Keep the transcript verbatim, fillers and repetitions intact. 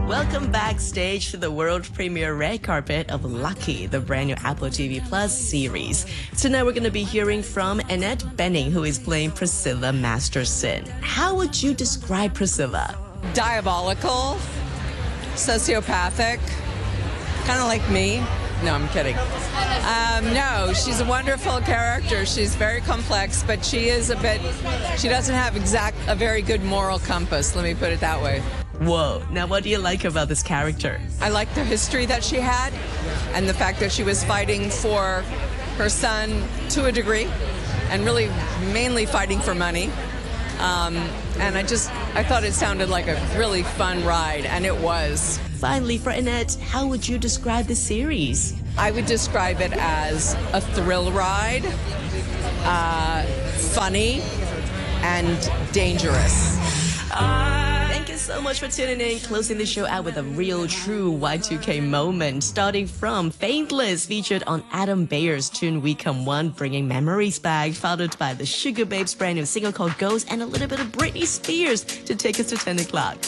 Welcome backstage to the world premiere red carpet of Lucky, the brand new Apple T V Plus series. Tonight we're going to be hearing from Annette Bening, who is playing Priscilla Masterson. How would you describe Priscilla? Diabolical, sociopathic, kind of like me. No, I'm kidding. Um, no, she's a wonderful character. She's very complex, but she is a bit, she doesn't have exact a very good moral compass, let me put it that way. Whoa, now what do you like about this character? I like the history that she had and the fact that she was fighting for her son to a degree and really mainly fighting for money. Um, and I just, I thought it sounded like a really fun ride, and it was. Finally, for Annette, how would you describe the series? I would describe it as a thrill ride, uh, funny, and dangerous. Thank you so much for tuning in. Closing the show out with a real, true Y two K moment, starting from Faithless, featured on Adam Bayer's tune We Come One, bringing memories back, followed by the Sugar Babes brand new single called Ghost, and a little bit of Britney Spears to take us to ten o'clock.